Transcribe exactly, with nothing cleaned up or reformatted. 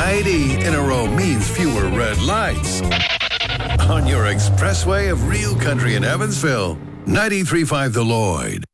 ninety in a row means fewer red lights. On your expressway of real country in Evansville, ninety-three point five The Lloyd.